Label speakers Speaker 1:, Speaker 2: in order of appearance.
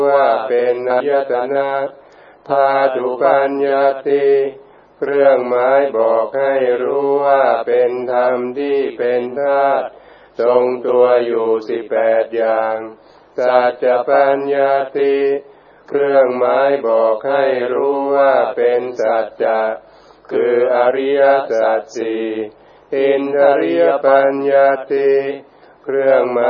Speaker 1: ว่าเป็นอายตนะธาตุปัญญาติเครื่องหมายบอกให้รู้ว่าเป็นธรรมที่เป็นธาตุทรงตัวอยู่18อย่างสัจจปัญญาติเครื่องหมายบอกให้รู้ว่าเป็นสัจจะคืออริยสัจสี่อินทริยปัญญาติเครื่องหมาย